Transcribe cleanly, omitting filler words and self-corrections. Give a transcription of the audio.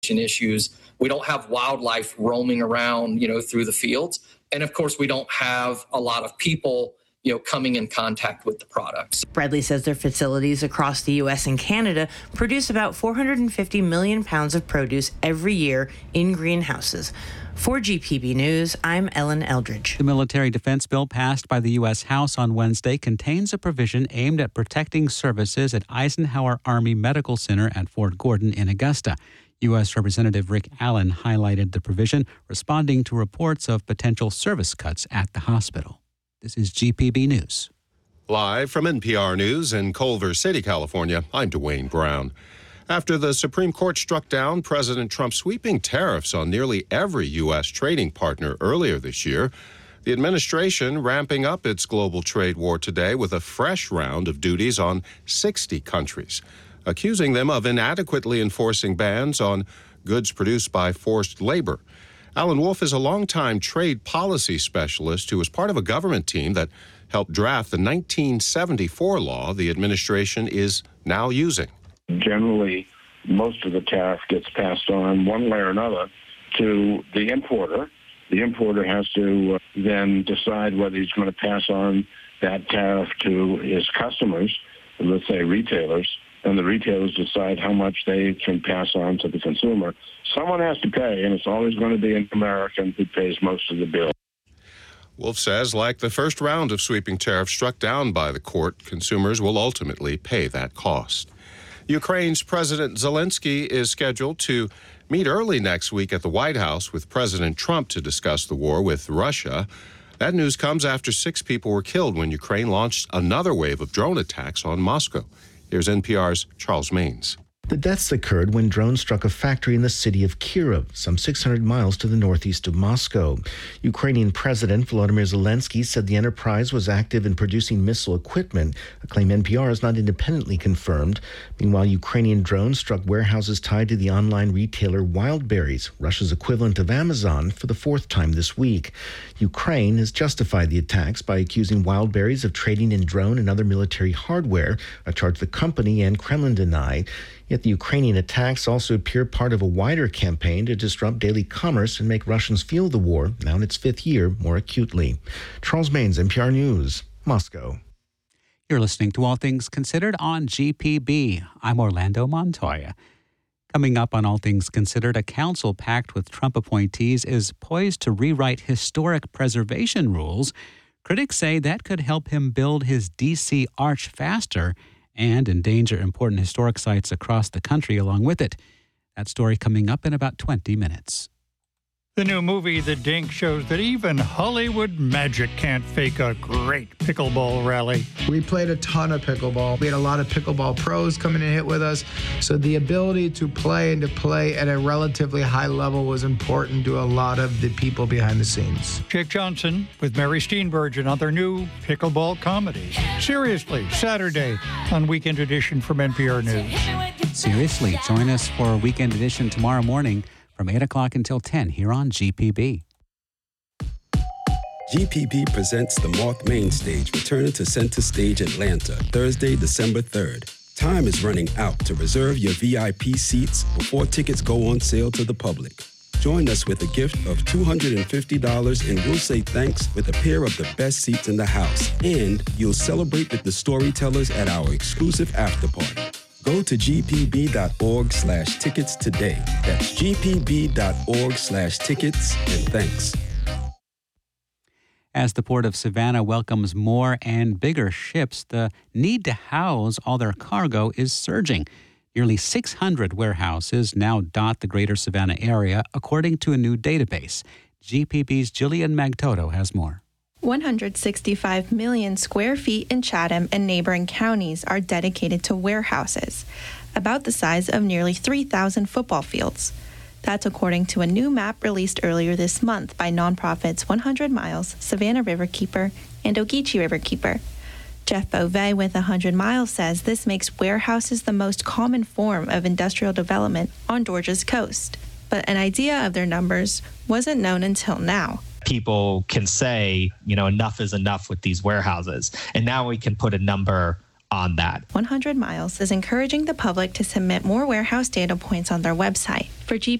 issues. We don't have wildlife roaming around, through the fields. And of course, we don't have a lot of people, coming in contact with the products. Bradley says their facilities across the U.S. and Canada produce about 450 million pounds of produce every year in greenhouses. For GPB News, I'm Ellen Eldridge. The military defense bill passed by the U.S. House on Wednesday contains a provision aimed at protecting services at Eisenhower Army Medical Center at Fort Gordon in Augusta. U.S. Representative Rick Allen highlighted the provision, responding to reports of potential service cuts at the hospital. This is GPB News. Live from NPR News in Culver City, California, I'm Dwayne Brown. After the Supreme Court struck down President Trump's sweeping tariffs on nearly every U.S. trading partner earlier this year, the administration ramping up its global trade war today with a fresh round of duties on 60 countries, accusing them of inadequately enforcing bans on goods produced by forced labor. Alan Wolf is a longtime trade policy specialist who was part of a government team that helped draft the 1974 law the administration is now using. Generally, most of the tariff gets passed on one way or another to the importer. The importer has to then decide whether he's going to pass on that tariff to his customers, let's say retailers, and the retailers decide how much they can pass on to the consumer. Someone has to pay, and it's always going to be an American who pays most of the bill. Wolf says, like the first round of sweeping tariffs struck down by the court, consumers will ultimately pay that cost. Ukraine's President Zelensky is scheduled to meet early next week at the White House with President Trump to discuss the war with Russia. That news comes after 6 people were killed when Ukraine launched another wave of drone attacks on Moscow. Here's NPR's Charles Maines. The deaths occurred when drones struck a factory in the city of Kyiv, some 600 miles to the northeast of Moscow. Ukrainian President Volodymyr Zelensky said the enterprise was active in producing missile equipment, a claim NPR has not independently confirmed. Meanwhile, Ukrainian drones struck warehouses tied to the online retailer Wildberries, Russia's equivalent of Amazon, for the 4th time this week. Ukraine has justified the attacks by accusing Wildberries of trading in drone and other military hardware, a charge the company and Kremlin deny. Yet the Ukrainian attacks also appear part of a wider campaign to disrupt daily commerce and make Russians feel the war, now in its 5th year, more acutely. Charles Maines, NPR News, Moscow. You're listening to All Things Considered on GPB. I'm Orlando Montoya. Coming up on All Things Considered, a council packed with Trump appointees is poised to rewrite historic preservation rules. Critics say that could help him build his D.C. arch faster and endanger important historic sites across the country along with it. That story coming up in about 20 minutes. The new movie, The Dink, shows that even Hollywood magic can't fake a great pickleball rally. We played a ton of pickleball. We had a lot of pickleball pros come in and hit with us. So the ability to play and to play at a relatively high level was important to a lot of the people behind the scenes. Jake Johnson with Mary Steenburgen on their new pickleball comedy. Seriously, Saturday on Weekend Edition from NPR News. Seriously, join us for Weekend Edition tomorrow morning from 8 o'clock until 10 here on GPB. GPB presents the Moth Main Stage returning to Center Stage Atlanta, Thursday, December 3rd. Time is running out to reserve your VIP seats before tickets go on sale to the public. Join us with a gift of $250 and we'll say thanks with a pair of the best seats in the house. And you'll celebrate with the storytellers at our exclusive after party. Go to gpb.org/tickets today. That's gpb.org/tickets, and thanks. As the Port of Savannah welcomes more and bigger ships, the need to house all their cargo is surging. Nearly 600 warehouses now dot the greater Savannah area, according to a new database. GPB's Jillian Magtoto has more. 165 million square feet in Chatham and neighboring counties are dedicated to warehouses, about the size of nearly 3,000 football fields. That's according to a new map released earlier this month by nonprofits 100 Miles, Savannah Riverkeeper, and Ogeechee Riverkeeper. Jeff Beauvais with 100 Miles says this makes warehouses the most common form of industrial development on Georgia's coast. But an idea of their numbers wasn't known until now. People can say, enough is enough with these warehouses. And now we can put a number on that. 100 Miles is encouraging the public to submit more warehouse data points on their website. For GP